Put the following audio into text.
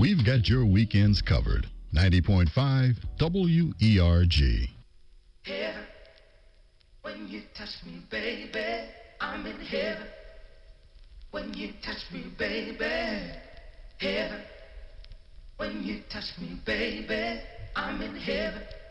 we've got your weekends covered. 90.5 WERG. Heaven, when you touch me, baby, I'm in heaven. When you touch me, baby, heaven. When you touch me, baby, I'm in heaven.